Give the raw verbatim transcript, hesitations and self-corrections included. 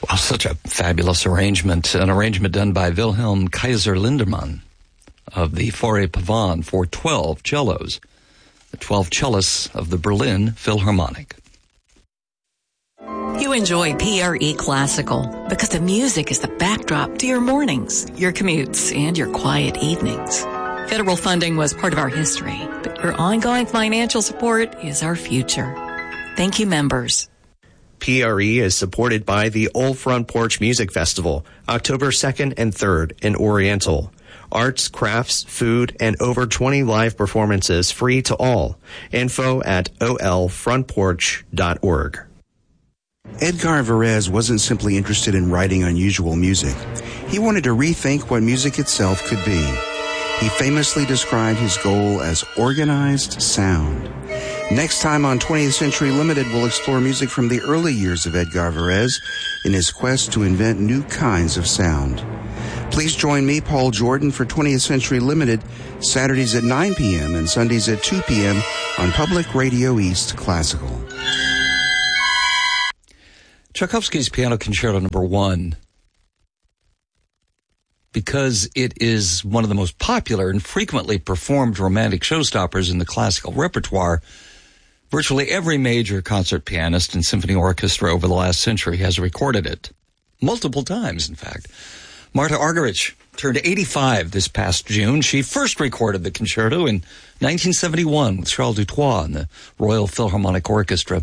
Wow, such a fabulous arrangement. An arrangement done by Wilhelm Kaiser Lindemann of the Forêt Pavane for twelve cellos, the twelve cellists of the Berlin Philharmonic. You enjoy P R E Classical because the music is the backdrop to your mornings, your commutes, and your quiet evenings. Federal funding was part of our history, but your ongoing financial support is our future. Thank you, members. P R E is supported by the Old Front Porch Music Festival, October second and third in Oriental. Arts, crafts, food, and over twenty live performances free to all. Info at o l front porch dot org. Edgar Varese wasn't simply interested in writing unusual music. He wanted to rethink what music itself could be. He famously described his goal as organized sound. Next time on twentieth Century Limited, we'll explore music from the early years of Edgar Varese in his quest to invent new kinds of sound. Please join me, Paul Jordan, for twentieth Century Limited, Saturdays at nine p.m. and Sundays at two p.m. on Public Radio East Classical. Tchaikovsky's Piano Concerto Number One, because it is one of the most popular and frequently performed romantic showstoppers in the classical repertoire, virtually every major concert pianist and symphony orchestra over the last century has recorded it. Multiple times, in fact. Marta Argerich turned eighty-five this past June. She first recorded the concerto in nineteen seventy-one with Charles Dutoit and the Royal Philharmonic Orchestra.